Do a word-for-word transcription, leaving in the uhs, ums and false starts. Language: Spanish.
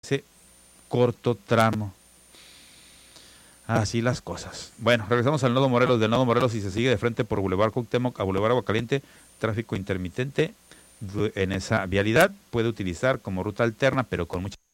ese corto tramo. Así las cosas. Bueno, regresamos al Nodo Morelos. Del Nodo Morelos, y se sigue de frente por Boulevard Cuauhtémoc a Boulevard Aguacaliente, tráfico intermitente en esa vialidad. Puede utilizar como ruta alterna, pero con mucha